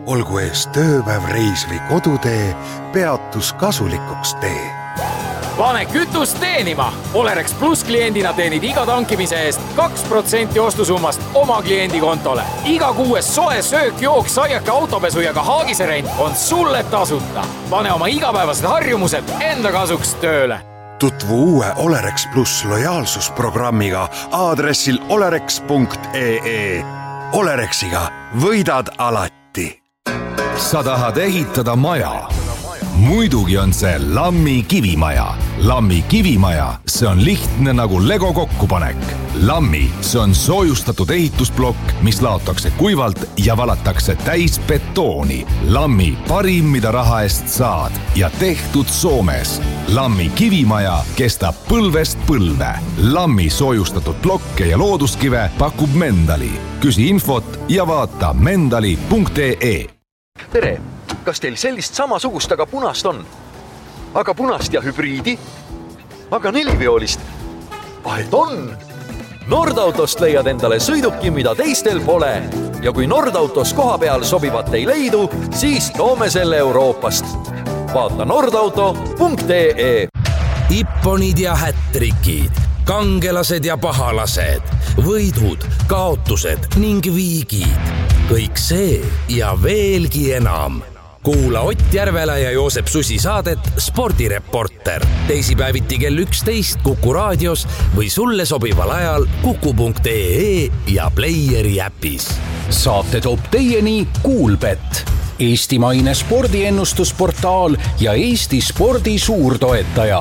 Olgu ees tööpäev, reis või kodutee, peatus kasulikuks tee. Pane kütust teenima! Olerex Plus kliendina teenid iga tankimise eest 2% ostusummast oma kliendi kontole. Iga kuues soe söök, jook, saiake, autopesu ja ka haagiserent on sulle tasuta. Pane oma igapäevased harjumused enda kasuks tööle. Tutvu uue Olerex Plus lojaalsusprogrammiga aadressil olerex.ee. Olerexiga võidad alati. Sa tahad ehitada maja? Muidugi on see Lammi kivimaja. Lammi kivimaja, see on lihtne nagu Lego kokkupanek. Lammi, see on soojustatud ehitusblokk, mis laotakse kuivalt ja valatakse täis betooni. Lammi parim, mida raha eest saad ja tehtud Soomes. Lammi kivimaja kestab põlvest põlve. Lammi soojustatud blokke ja looduskive pakub Mendali. Küsi infot ja vaata mendali.ee. Tere, kas teil sellist samasugust, aga punast on? Aga punast ja hübriidi? Aga neliveolist? Vahet on! Nordautost leiad endale sõiduki, mida teistel pole. Ja kui Nordautos koha peal sobivat ei leidu, siis toome selle Euroopast. Vaata nordauto.ee. Ipponid ja hättrikid, kangelased ja pahalased, võidud, kaotused ning viigid. Kõik see ja veelgi enam. Kuula Ott Järvela ja Joosep Susi saadet Spordireporter. Teisipäeviti kell 11 Kuku raadios või sulle sobival ajal kuku.ee ja Playeri äpis. Saate toob teieni Kuulbet, eestimaine spordiennustusportaal ja Eesti spordi suurtoetaja.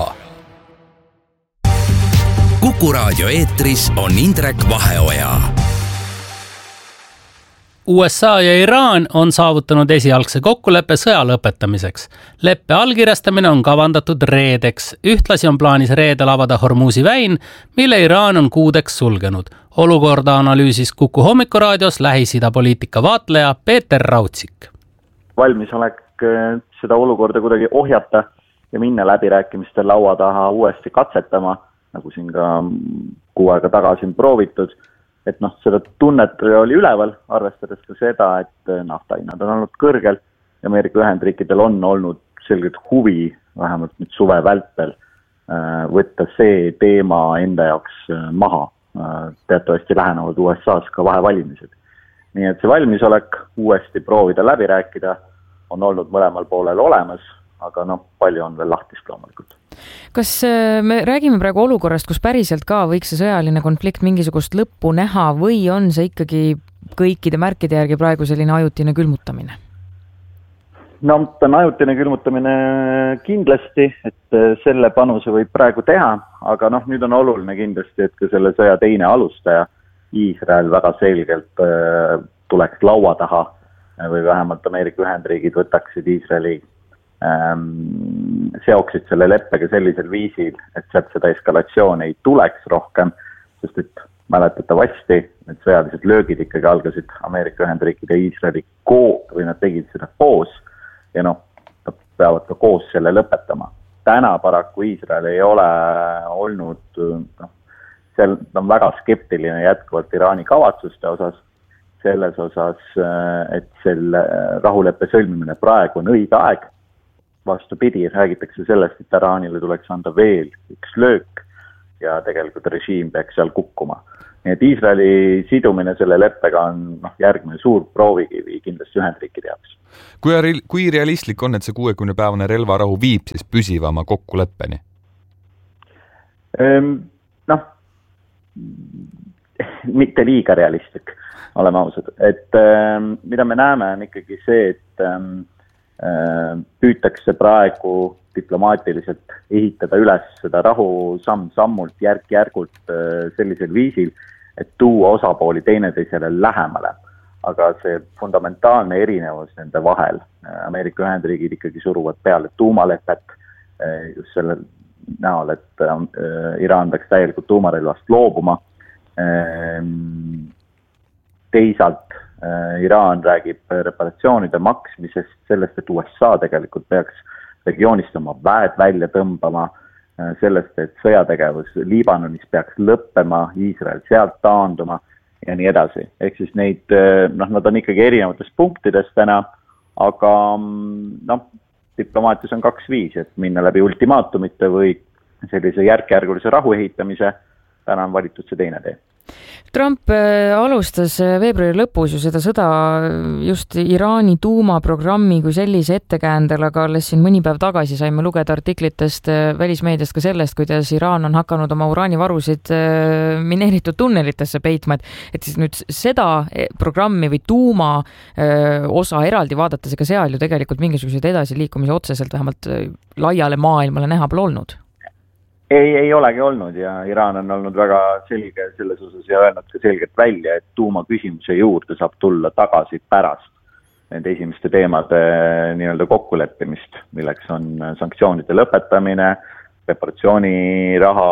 Kuku raadio eetris on Indrek Vaheoja. USA ja Iraan on saavutanud esialgse kokkuleppe sõja lõpetamiseks. Leppe allkirjastamine on kavandatud reedeks. Ühtlasi on plaanis reedel avada Hormuzi väin, mille Iraan on kuudeks sulgenud. Olukorda analüüsis Kuku hommikuraadios Lähis-Ida poliitika vaatleja Peeter Raudsik. Valmisolek seda olukorda kuidagi ohjata ja minna läbirääkimiste laua taha uuesti katsetama, nagu siin ka kuu aega tagasi proovitud. Et seda tunnet oli üleval, arvestades ka seda, et naftahinnad on olnud kõrgel ja Ameerika Ühendriikidel on olnud selgelt huvi, vähemalt nüüd suve vältel, võtta see teema enda jaoks maha. Teatavasti lähenevad USA-s ka vahevalimised. Nii et see valmisolek uuesti proovida läbi rääkida on olnud mõlemal poolel olemas, aga palju on veel lahtist loomulikult. Kas me räägime praegu olukorrast, kus päriselt ka võiks see sõjaline konflikt mingisugust lõppu näha või on see ikkagi kõikide märkide järgi praegu selline ajutine külmutamine? Ta on ajutine külmutamine kindlasti, et selle panuse võib praegu teha, aga nüüd on oluline kindlasti, et ka selle sõja teine alustaja Iisrael väga selgelt tuleks laua taha või vähemalt Ameerika Ühendriigid võtaksid Iisraeli seoksid selle leppega sellisel viisil, et sealt seda eskalatsiooni ei tuleks rohkem, sest et mäletatavasti need sõjalised löögid ikkagi algasid Ameerika Ühendriikide ja Iisraeli või nad tegid seda koos ja nad peavad ka koos selle lõpetama. Täna paraku Iisrael ei ole olnud, seal on väga skeptiline jätkuvalt Iraani kavatsuste osas, selles osas, et selle rahuleppe sõlmimine praegu on õige aeg. Vastupidi, räägitakse sellest, et Iraanile tuleks anda veel üks löök ja tegelikult režiim peaks seal kukkuma. Nii et Iisraeli sidumine selle leppega on järgmine suur proovikivi kindlasti Ühendriikide jaoks. Kui realistlik on, et see 60-päevane relvarahu viib siis püsivama kokkuleppeni? Mitte liiga realistlik, oleme ausad. Et mida me näeme on ikkagi see, et püütakse praegu diplomaatiliselt ehitada üles seda rahu samm-sammult, järk-järgult sellisel viisil, et tuua osapooli teineteisele lähemale. Aga see fundamentaalne erinevus nende vahel, Ameerika Ühendriigid ikkagi suruvad peale tuumalepet just selle näol, et Iraan peaks täielikult tuumarelvast loobuma. Teisalt Iraan räägib reparatsioonide maksmisest, sellest, et USA tegelikult peaks regioonist oma väed välja tõmbama, sellest, et sõjategevus Liibanonis peaks lõppema, Iisrael sealt taanduma ja nii edasi. Ehk siis nad on ikkagi erinevates punktides täna, aga diplomaatias on 2 viisi, et minna läbi ultimaatumite või sellise järk-järgulise rahu ehitamise. Täna on valitud see teine tee. Trump alustas veebruari lõpus ju seda sõda just Iraani tuumaprogrammi kui sellise ettekäändel, aga alles siin mõni päev tagasi saime lugeda artiklitest välismeediast ka sellest, kuidas Iraan on hakanud oma uraanivarusid mineeritud tunnelitesse peitma, et siis nüüd seda programmi või tuuma osa eraldi vaadates, ega seal ju tegelikult mingisuguseid edasiliikumisi otseselt vähemalt laiale maailmale näha pole olnud. Ei olegi olnud ja Iraan on olnud väga selge selles osas ja öelnud ka selgelt välja, et tuumaküsimuse juurde saab tulla tagasi pärast nende esimeste teemade nii-öelda kokkuleppimist, milleks on sanktsioonide lõpetamine, reparatsiooniraha,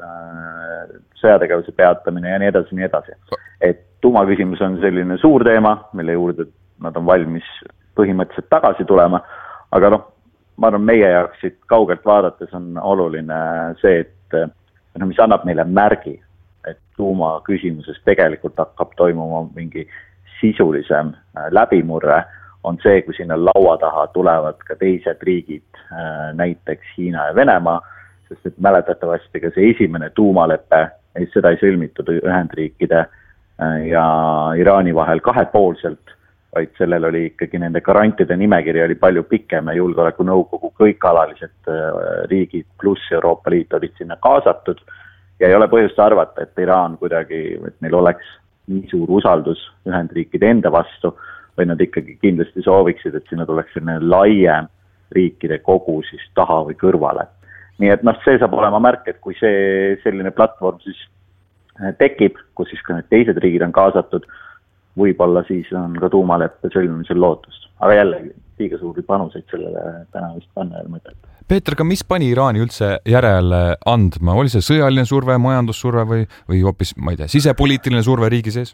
sõjategevuse peatamine ja nii edasi. Et tuumaküsimus on selline suur teema, mille juurde nad on valmis põhimõtteliselt tagasi tulema, aga ma arvan, meie jaoks siit kaugelt vaadates on oluline see, et mis annab neile märgi, et tuumaküsimuses tegelikult hakkab toimuma mingi sisulisem läbimurre, on see, kui sinna laua taha tulevad ka teised riigid, näiteks Hiina ja Venemaa, sest et mäletatavasti ka see esimene tuumalepe, seda ei sõlmitud Ühendriikide ja Iraani vahel kahepoolselt, vaid sellel oli ikkagi nende garantide nimekiri oli palju pikem ja julgeolekunõukogu kõik alalised riigid pluss Euroopa Liit olid sinna kaasatud ja ei ole põhjust arvata, et Iraan kuidagi, et neil oleks nii suur usaldus Ühendriikide enda vastu või nad ikkagi kindlasti sooviksid, et sinna tuleks selline laiem riikide kogu siis taha või kõrvale. Nii et see saab olema märk, et kui see selline platvorm siis tekib, kus siis ka need teised riigid on kaasatud, võib-olla siis on ka tuumaleppe sõlmimisel lootust. Aga jällegi, liiga suuri panuseid sellele täna vist panna ja mõtet. Peeter, aga mis pani Iraani üldse järele andma? Oli see sõjaline surve, majandussurve või hoopis, ma ei tea, sisepoliitiline surve riigi sees?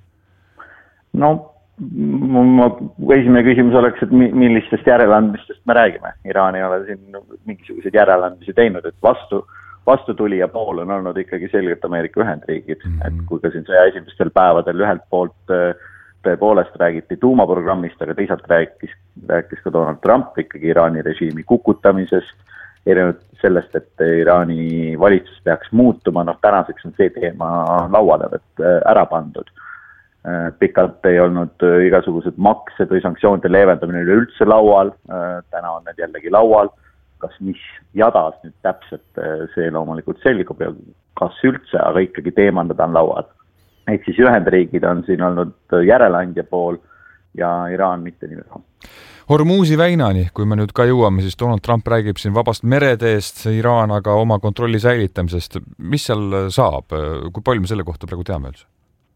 Esimene küsimus oleks, et millistest järeleandmistest me räägime. Iraan ei ole siin mingisuguseid järeleandmisi teinud, et vastutulija pool on olnud ikkagi selgelt Ameerika Ühendriigid, et kui ka siin sõja esimestel päevadel ühelt poolt tõepoolest räägiti tuumaprogrammist, aga teisalt rääkis ka Donald Trump ikkagi Iraani režiimi kukutamisest, erinevalt sellest, et Iraani valitsus peaks muutuma, tänaseks on see teema lauale ära pandud. Pikalt ei olnud igasugused maksed või sanktsioonide leevendamine üleüldse laual, täna on need jällegi laual. Kas mis jadas nüüd täpselt see loomulikult selgub ja kas üldse, aga ikkagi teemandada on lauad. Et siis Ühendriigid on siin olnud järeleandja pool ja Iraan mitte nii väga. Hormuzi väinani, kui me nüüd ka jõuame, siis Donald Trump räägib siin vabast mereteest, Iraan aga oma kontrolli säilitamisest. Mis seal saab? Kui palju me selle kohta praegu teame üldse?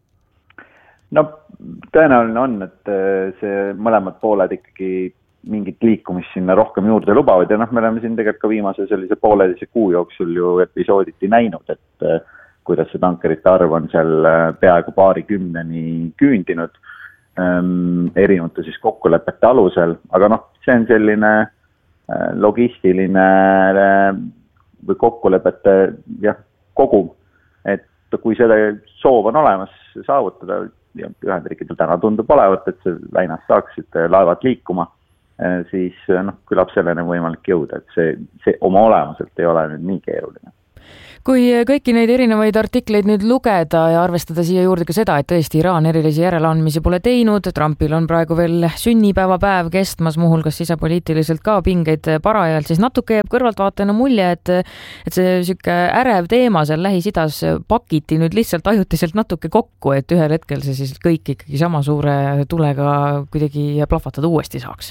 Tõenäoline on, et see mõlemad pooled ikkagi mingit liikumist sinna rohkem juurde lubavad ja me oleme siin tegelikult ka viimase sellise pooleteise kuu jooksul ju episooditi näinud, et kuidas see tankerite arv on seal peaaegu 20 küündinud erinevate siis kokkulepete alusel, aga see on selline logistiline või kokkulepete kogum, et kui seda soov on olemas saavutada ja Ühendriikidel täna tundub olevat, et see väinas saaksid laevad liikuma, siis küllap selleni võimalik jõuda, et see oma olemuselt ei ole nüüd nii keeruline. Kui kõiki neid erinevaid artikleid nüüd lugeda ja arvestada siia juurde ka seda, et tõesti Iraan erilisi järeleandmisi pole teinud, Trumpil on praegu veel sünnipäevapäev kestmas, muuhulgas sisepoliitiliselt ka pingeid parajalt, siis natuke jääb kõrvaltvaatajana mulje, et see siuke ärev teema seal Lähis-Idas pakiti nüüd lihtsalt ajutiselt natuke kokku, et ühel hetkel see siis kõik ikkagi sama suure tulega kuidagi plahvatada uuesti saaks.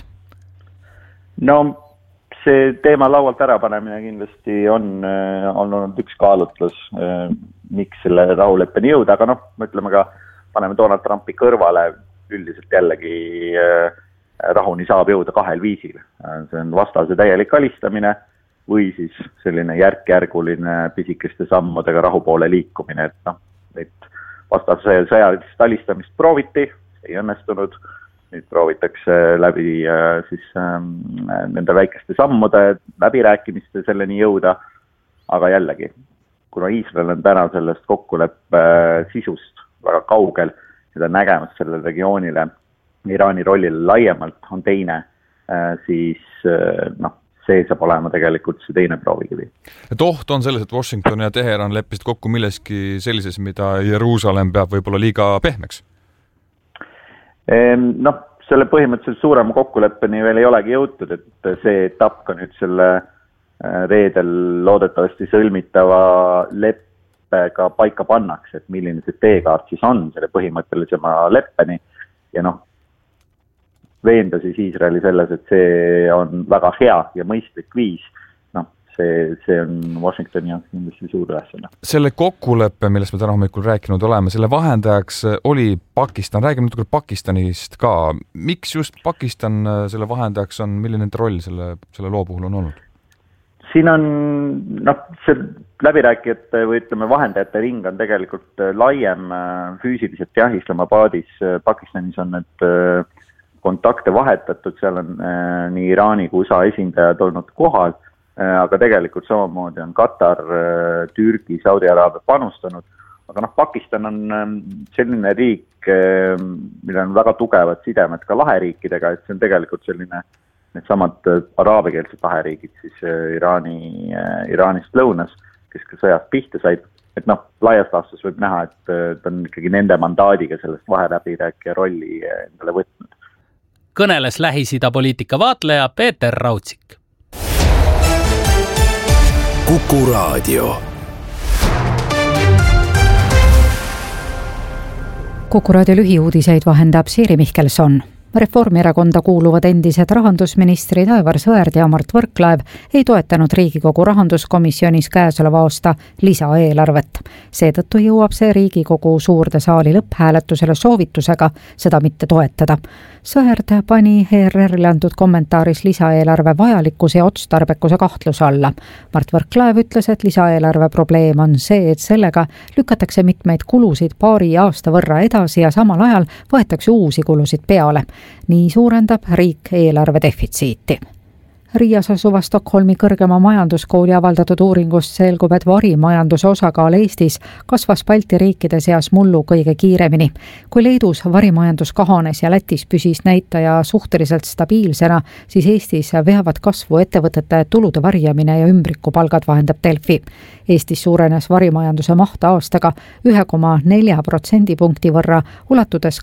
See teema laualt ära panemine kindlasti on olnud üks kaalutlus, miks selle rahuleppeni jõuda, aga ütleme ka, paneme Donald Trumpi kõrvale, üldiselt jällegi rahuni saab jõuda 2 viisil. See on vastase täielik alistamine või siis selline järk-järguline pisikeste sammudega rahu poole liikumine, et vastase sõjalist alistamist prooviti, ei õnnestunud. Nüüd proovitakse läbi siis nende väikeste sammude läbirääkimiste selleni jõuda, aga jällegi, kuna Iisrael on täna sellest kokkuleppe sisust väga kaugel ja ta nägemas sellele regioonile Iraani rollile laiemalt on teine, siis see saab olema tegelikult see teine proovikivi. Et oht on selles, et Washington ja Teheran leppisid kokku milleski sellises, mida Jeruusalemm peab võib-olla liiga pehmeks? Selle põhimõtteliselt suurema kokkuleppeni veel ei olegi jõutud, et see etapp ka nüüd selle reedel loodetavasti sõlmitava leppega paika pannakse, et milline see teekaart siis on selle põhimõttelisema leppeni ja veenda siis Iisraeli selles, et see on väga hea ja mõistlik viis. See on Washingtoni jaoks kindlasti suur ülesanne. Selle kokkuleppe, millest me täna hommikul rääkinud oleme, selle vahendajaks oli Pakistan. Räägime natuke Pakistanist ka. Miks just Pakistan selle vahendajaks on, milline roll selle loo puhul on olnud? Siin on see läbirääkijate või ütleme vahendajate ring on tegelikult laiem füüsiliselt Islamabadis. Pakistanis on need kontakte vahetatud, seal on nii Iraani kui USA esindajad olnud kohal, aga tegelikult samamoodi on Katar, Türgi, Saudi Araabia panustanud. Aga Pakistan on selline riik, millel on väga tugevad sidemed ka laheriikidega, et see on tegelikult selline needsamad araabiakeelsed laheriigid siis Iraanist lõunas, kes ka sõjast pihta said. Et laias laastus võib näha, et ta on ikkagi nende mandaadiga sellest vaheläbirääkija rolli endale võtnud. Kõneles Lähis-Ida poliitika vaatleja Peeter Raudsik. Kuku Raadio. Kuku Raadio lühiuudiseid vahendab Siiri Mihkelson. Reformierakonda kuuluvad endised rahandusministrid Aivar Sõerd ja Mart Võrklaev ei toetanud Riigikogu rahanduskomisjonis käesoleva aasta lisaeelarvet. Seetõttu jõuab see Riigikogu suurde saali lõpphääletusele soovitusega seda mitte toetada. Sõerd pani ERR-ile antud kommentaaris lisaeelarve vajalikkuse ja otstarbekuse kahtluse alla. Mart Võrklaev ütles, et lisaeelarve probleem on see, et sellega lükatakse mitmeid kulusid paari aasta võrra edasi ja samal ajal võetakse uusi kulusid peale. Nii suurendab riik eelarve defitsiiti. Riias asuva Stockholmi kõrgema majanduskooli avaldatud uuringust selgub, et varimajanduse osakaal Eestis kasvas Balti riikide seas mullu kõige kiiremini. Kui Leedus varimajandus kahanes ja Lätis püsis näitaja suhteliselt stabiilsena, siis Eestis veavad kasvu ettevõtete tulude varjamine ja ümbrikupalgad, vahendab Delfi. Eestis suurenes varimajanduse maht aastaga 1,4% punkti võrra, ulatudes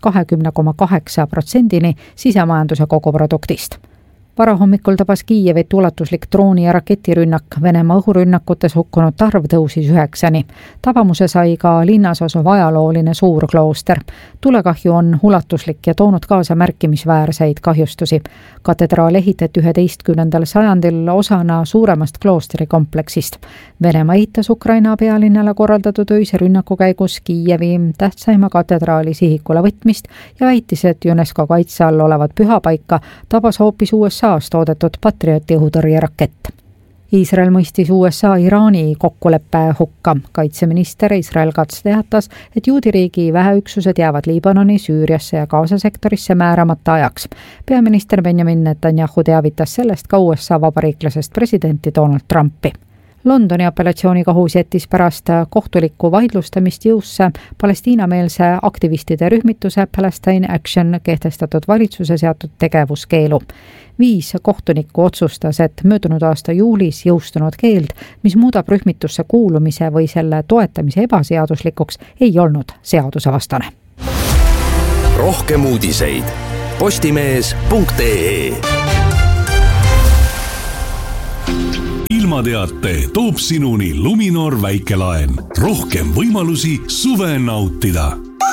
20,8% sisemajanduse koguproduktist. Varahommikul tabas Kiievit ulatuslik drooni- ja raketirünnak. Venemaa õhurünnakutes hukkunud arv tõusis 9-ni. Tabamuse sai ka linnas asuv ajalooline suur klooster. Tulekahju on ulatuslik ja toonud kaasa märkimisväärseid kahjustusi. Katedraal ehitati 11. sajandil osana suuremast kloosterikompleksist. Venemaa ehitas Ukraina pealinnale korraldatud öise rünnaku käigus Kiievi tähtsaima katedraali sihikule võtmist ja väitis, et UNESCO kaitse all olevat pühapaika tabas hoopis USA toodetud Patrioti õhutõrjerakett. Iisrael mõistis USA Iraani kokkuleppe hukka. Kaitseminister Israel Katz teatas, et juudiriigi väeüksused jäävad Liibanoni, Süüriasse ja Gaza sektorisse määramata ajaks. Peaminister Benjamin Netanyahu teavitas sellest ka USA vabariiklasest presidenti Donald Trumpi. Londoni apellatsioonikohus jättis pärast kohtulikku vaidlustamist jõusse Palestiinameelse aktivistide rühmituse Palestine Action kehtestatud valitsuse seatud tegevuskeelu. 5 kohtunikku otsustas, et möödunud aasta juulis jõustunud keeld, mis muudab rühmitusse kuulumise või selle toetamise ebaseaduslikuks, ei olnud seadusevastane. Rohkem uudiseid postimees.ee. Ilmateate toob sinuni Luminor väikelaen. Rohkem võimalusi suve nautida.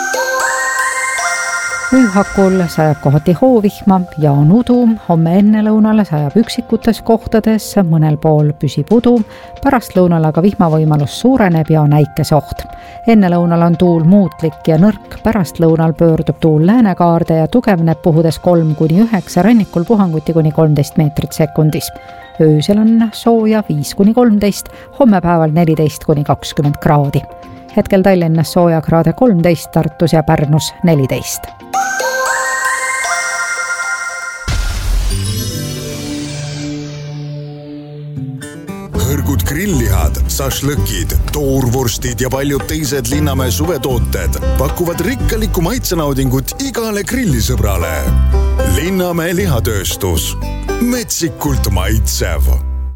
Ööhakul sajab kohati hoovihma ja on udu. Homme ennelõunale sajab üksikutes kohtades, mõnel pool püsib udu. Pärast lõunal aga vihmavõimalus suureneb ja on äikesoht. Ennelõunal on tuul muutlik ja nõrk. Pärast lõunal pöördub tuul läänekaarde ja tugevneb puhudes 3-9, rannikul puhanguti kuni 13 meetrit sekundis. Öösel on sooja 5-13, homme päeval 14-20 kraadi. Hetkel Tallinnas sooja kraade 13, Tartus ja Pärnus 14. Hõrgud Grilllihad, sašlõkid, toorvorstid ja paljud teised Linnamäe suvetooted pakuvad rikkalikku maitsenaudingut igale grillisõbrale. Linnamäe lihatööstus. Metsikult maitsev.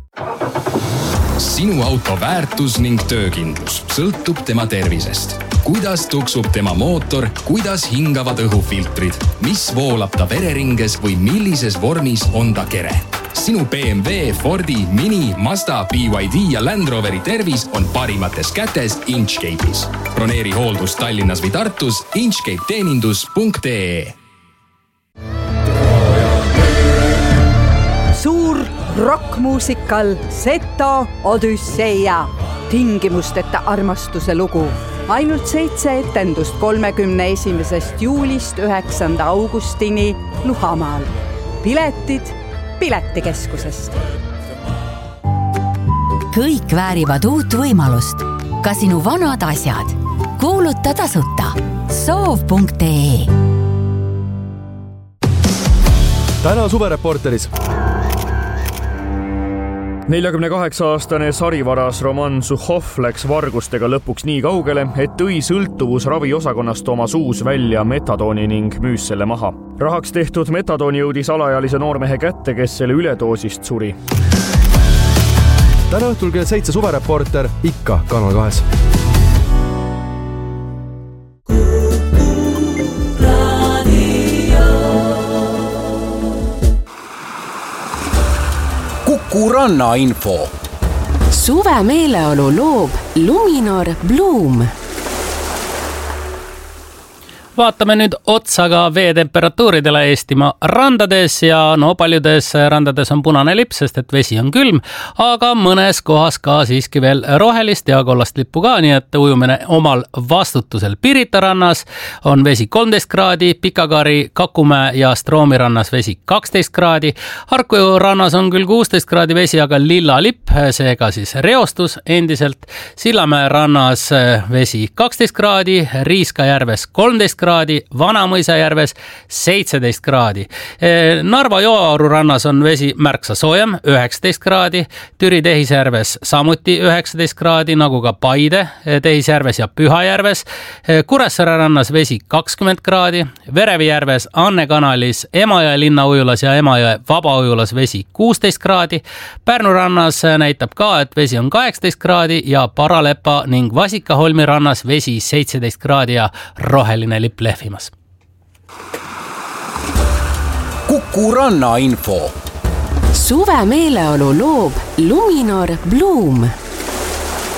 Sinu auto väärtus ning töökindlus sõltub tema tervisest. Kuidas tuksub tema mootor, kuidas hingavad õhufiltrid, mis voolab ta vereringes või millises vormis on ta kere. Sinu BMW, Fordi, Mini, Mazda, BYD ja Land Roveri tervis on parimates kätes Inchcape'is. Broneeri hooldus Tallinnas või Tartus inchcapeteenindus.ee. Suur rockmuusikal Seto Odüsseia. Tingimusteta armastuse lugu. Ainult 7 etendust 31. juulist 9. augustini Luhamaal. Piletid Piletikeskusest. Kõik väärivad uut võimalust. Ka sinu vanad asjad. Kuuluta tasuta. Soov.ee. Täna suvereporteris. 48-aastane sarivaras Roman Suhhov läks vargustega lõpuks nii kaugele, et tõi sõltuvusraviosakonnast oma suus välja metadooni ning müüs selle maha. Rahaks tehtud metadooni jõudis alaealise noormehe kätte, kes selle üledoosist suri. Täna õhtul kell 7 suvereporter ikka Kanal 2. Kuranna info. Suve meeleolu loob Luminor Bloom. Vaatame nüüd otsaga veetemperatuuridele Eestimaa randades ja paljudes randades on punane lipp, sest et vesi on külm, aga mõnes kohas ka siiski veel rohelist ja kollast lippu ka, nii et ujumine omal vastutusel. Pirita rannas on vesi 13 kraadi, Pikakari, Kakumäe ja Stroomi rannas vesi 12 kraadi, Harku rannas on küll 16 kraadi vesi, aga lilla lipp, seega siis reostus endiselt, Sillamäe rannas vesi 12 kraadi, Riiska järves 13 kraadi, Vanamõisa järves 17 kraadi. Narva Jooaru rannas on vesi märksa soojem, 19 kraadi, Türi Tehisjärves samuti 19 kraadi, nagu ka Paide Tehisjärves ja Pühajärves, Kuressaare rannas vesi 20 kraadi, Verevi järves, Anne kanalis, Emajõe linnaujulas ja Emajõe vabaujulas vesi 16 kraadi, Pärnu rannas näitab ka, et vesi on 18 kraadi ja Paralepa ning Vasikaholmi rannas vesi 17 kraadi ja roheline lipp lehvimas. Kuranna info. Suve meeleolu loob Luminor Bloom.